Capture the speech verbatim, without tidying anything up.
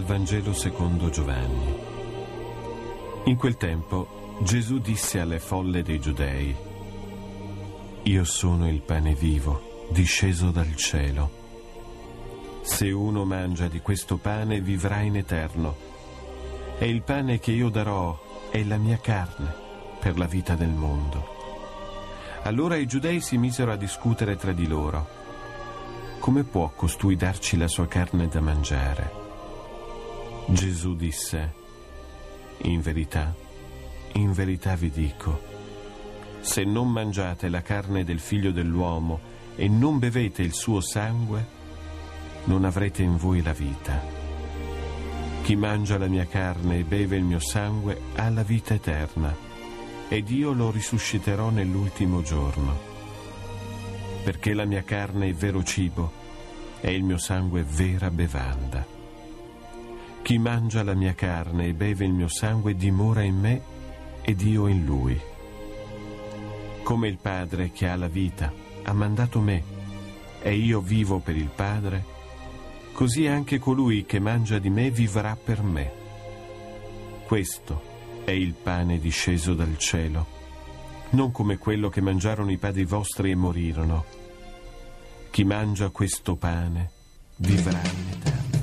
Dal Vangelo secondo Giovanni. In quel tempo Gesù disse alle folle dei Giudei: Io sono il pane vivo, disceso dal cielo. Se uno mangia di questo pane vivrà in eterno, e il pane che io darò è la mia carne per la vita del mondo. Allora i Giudei si misero a discutere tra di loro: come può costui darci la sua carne da mangiare? Gesù disse: in verità, in verità vi dico, se non mangiate la carne del Figlio dell'uomo e non bevete il suo sangue, non avrete in voi la vita. Chi mangia la mia carne e beve il mio sangue ha la vita eterna, ed io lo risusciterò nell'ultimo giorno. Perché la mia carne è vero cibo e il mio sangue è vera bevanda. Chi mangia la mia carne e beve il mio sangue dimora in me ed io in lui. Come il Padre che ha la vita ha mandato me e io vivo per il Padre, così anche colui che mangia di me vivrà per me. Questo è il pane disceso dal cielo, non come quello che mangiarono i padri vostri e morirono. Chi mangia questo pane vivrà in eterno.